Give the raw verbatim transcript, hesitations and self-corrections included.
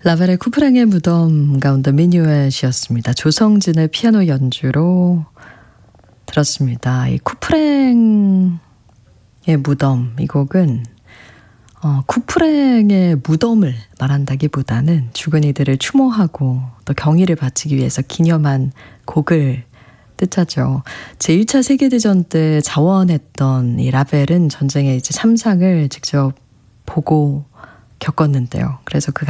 라벨의 쿠프랭의 무덤 가운데 미뉴엣이었습니다. 조성진의 피아노 연주로 들었습니다. 이 쿠프랭의 무덤, 이 곡은 어, 쿠프랭의 무덤을 말한다기보다는 죽은 이들을 추모하고 또 경의를 바치기 위해서 기념한 곡을 뜻하죠. 제일 차 세계대전 때 자원했던 이 라벨은 전쟁의 이제 참상을 직접 보고 겪었는데요. 그래서 그